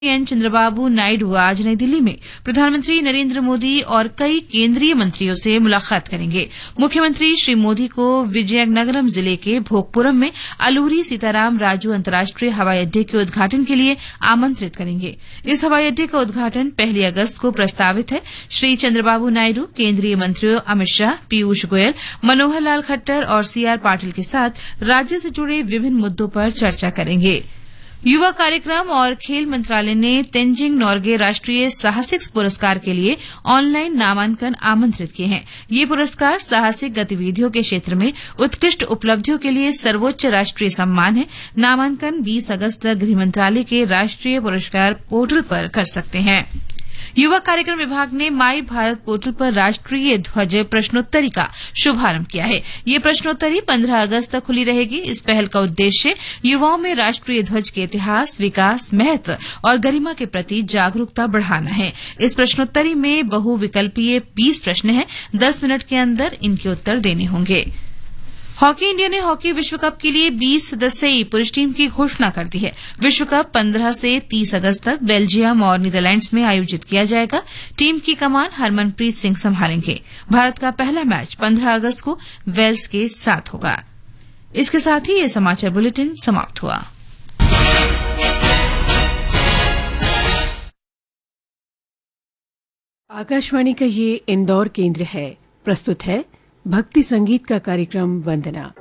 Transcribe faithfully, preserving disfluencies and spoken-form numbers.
N Chandrababu Naidu आज नई दिल्ली में प्रधानमंत्री नरेंद्र मोदी और कई केंद्रीय मंत्रियों से मुलाकात करेंगे। मुख्यमंत्री श्री मोदी को विजयनगरम जिले के भोगपुरम में अलूरी सीताराम राजू अंतर्राष्ट्रीय हवाई अड्डे के उद्घाटन के लिए आमंत्रित करेंगे। इस हवाई अड्डे का उद्घाटन पहली अगस्त को प्रस्तावित है। श्री चंद्रबाबू नायडू केंद्रीय मंत्रियों अमित शाह, पीयूष गोयल, मनोहर लाल खट्टर और सीआर पाटिल के साथ राज्य से जुड़े विभिन्न मुद्दों पर चर्चा करेंगे। युवा कार्यक्रम और खेल मंत्रालय ने तेंजिंग नोर्गे राष्ट्रीय साहसिक पुरस्कार के लिए ऑनलाइन नामांकन आमंत्रित किए हैं। ये पुरस्कार साहसिक गतिविधियों के क्षेत्र में उत्कृष्ट उपलब्धियों के लिए सर्वोच्च राष्ट्रीय सम्मान है। नामांकन बीस अगस्त तक गृह मंत्रालय के राष्ट्रीय पुरस्कार पोर्टल पर कर सकते हैं। युवा कार्यक्रम विभाग ने माई भारत पोर्टल पर राष्ट्रीय ध्वज प्रश्नोत्तरी का शुभारंभ किया है। ये प्रश्नोत्तरी पंद्रह अगस्त तक खुली रहेगी। इस पहल का उद्देश्य युवाओं में राष्ट्रीय ध्वज के इतिहास, विकास, महत्व और गरिमा के प्रति जागरूकता बढ़ाना है। इस प्रश्नोत्तरी में बहुविकल्पीय बीस प्रश्न हैं। दस मिनट के अंदर इनके उत्तर देने होंगे। हॉकी इंडिया ने हॉकी विश्व कप के लिए बीस सदस्यीय पुरुष टीम की घोषणा कर दी है। विश्व कप पंद्रह से तीस अगस्त तक बेल्जियम और नीदरलैंड्स में आयोजित किया जाएगा। टीम की कमान हरमनप्रीत सिंह संभालेंगे। भारत का पहला मैच पंद्रह अगस्त को वेल्स के साथ होगा। इसके साथ ही ये समाचार बुलेटिन समाप्त हुआ। आकाशवाणी का ये इंदौर केंद्र है। प्रस्तुत है भक्ति संगीत का कार्यक्रम वंदना।